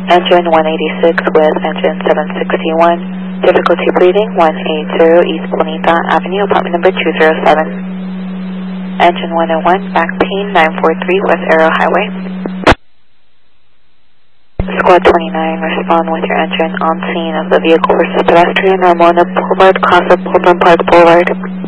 Engine 186 with engine 761. Difficulty breathing 180 East Bonita Avenue, apartment number 207. Engine 101, back pain 943 West Arrow Highway. Squad 29, respond with your engine on scene of the vehicle versus pedestrian, Ramona Boulevard, cross of Bolton Park Boulevard.